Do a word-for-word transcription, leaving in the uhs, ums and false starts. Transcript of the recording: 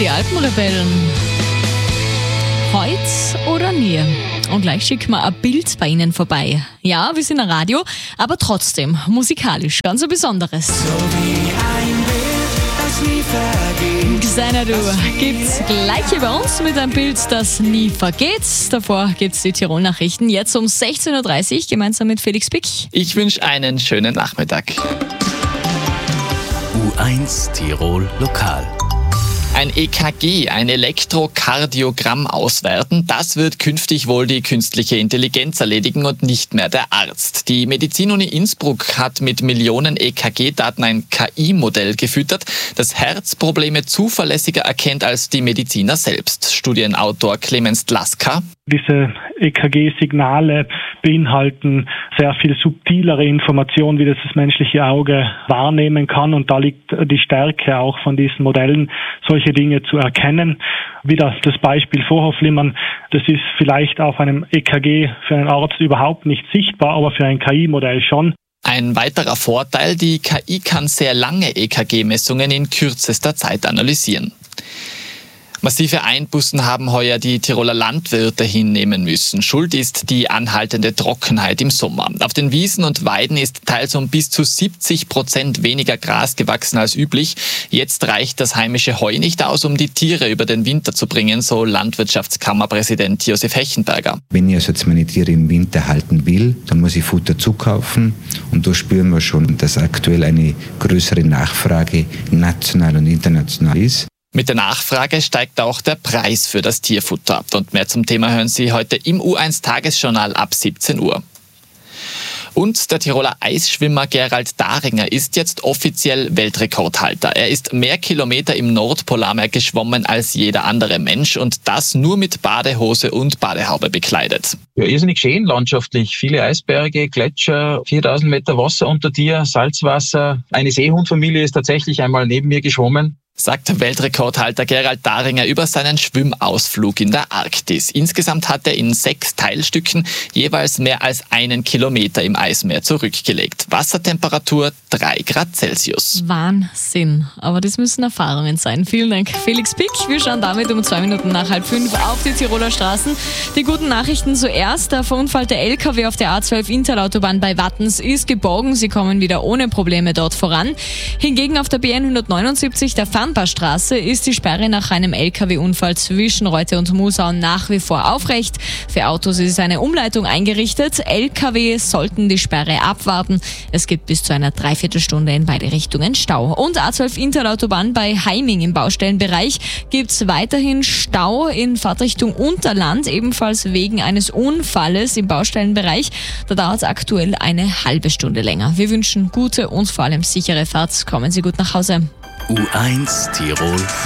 die Alpenrebellen. Heut oder nie? Und gleich schicken wir ein Bild bei Ihnen vorbei. Ja, wir sind ein Radio, aber trotzdem musikalisch ganz ein besonderes. So wie ein Bild, das nie vergeht. Xanadu gibt's gleich hier bei uns mit einem Bild, das nie vergeht. Davor gibt's die Tirol-Nachrichten, jetzt um sechzehn Uhr dreißig, gemeinsam mit Felix Pick. Ich wünsche einen schönen Nachmittag. U eins Tirol Lokal. Ein E K G, ein Elektrokardiogramm auswerten, das wird künftig wohl die künstliche Intelligenz erledigen und nicht mehr der Arzt. Die Medizinuni Innsbruck hat mit Millionen E K G-Daten ein K I-Modell gefüttert, das Herzprobleme zuverlässiger erkennt als die Mediziner selbst. Studienautor Clemens Dlaska. Diese E K G-Signale beinhalten sehr viel subtilere Informationen, wie das das menschliche Auge wahrnehmen kann. Und da liegt die Stärke auch von diesen Modellen, solche Dinge zu erkennen. Wieder das Beispiel Vorhofflimmern, das ist vielleicht auf einem E K G für einen Arzt überhaupt nicht sichtbar, aber für ein K I-Modell schon. Ein weiterer Vorteil, die K I kann sehr lange E K G-Messungen in kürzester Zeit analysieren. Massive Einbußen haben heuer die Tiroler Landwirte hinnehmen müssen. Schuld ist die anhaltende Trockenheit im Sommer. Auf den Wiesen und Weiden ist teils um bis zu siebzig Prozent weniger Gras gewachsen als üblich. Jetzt reicht das heimische Heu nicht aus, um die Tiere über den Winter zu bringen, so Landwirtschaftskammerpräsident Josef Hechenberger. Wenn ich also jetzt meine Tiere im Winter halten will, dann muss ich Futter zukaufen. Und da spüren wir schon, dass aktuell eine größere Nachfrage national und international ist. Mit der Nachfrage steigt auch der Preis für das Tierfutter. Und mehr zum Thema hören Sie heute im U eins Tagesjournal ab siebzehn Uhr. Und der Tiroler Eisschwimmer Gerald Daringer ist jetzt offiziell Weltrekordhalter. Er ist mehr Kilometer im Nordpolarmeer geschwommen als jeder andere Mensch und das nur mit Badehose und Badehaube bekleidet. Ja, irrsinnig schön landschaftlich. Viele Eisberge, Gletscher, viertausend Meter Wasser unter dir, Salzwasser. Eine Seehundfamilie ist tatsächlich einmal neben mir geschwommen. Sagt Weltrekordhalter Gerald Daringer über seinen Schwimmausflug in der Arktis. Insgesamt hat er in sechs Teilstücken jeweils mehr als einen Kilometer im Eismeer zurückgelegt. Wassertemperatur drei Grad Celsius. Wahnsinn. Aber das müssen Erfahrungen sein. Vielen Dank, Felix Pick. Wir schauen damit um zwei Minuten nach halb fünf auf die Tiroler Straßen. Die guten Nachrichten zuerst. Der verunfallte L K W auf der A zwölf Interautobahn bei Wattens ist geborgen. Sie kommen wieder ohne Probleme dort voran. Hingegen auf der B N hundertneunundsiebzig, der Straße, ist die Sperre nach einem L K W-Unfall zwischen Reute und Musau nach wie vor aufrecht. Für Autos ist eine Umleitung eingerichtet. L K W sollten die Sperre abwarten. Es gibt bis zu einer Dreiviertelstunde in beide Richtungen Stau. Und A zwölf Interautobahn bei Heiming im Baustellenbereich gibt es weiterhin Stau in Fahrtrichtung Unterland, ebenfalls wegen eines Unfalles im Baustellenbereich. Da dauert es aktuell eine halbe Stunde länger. Wir wünschen gute und vor allem sichere Fahrt. Kommen Sie gut nach Hause. U eins Tirol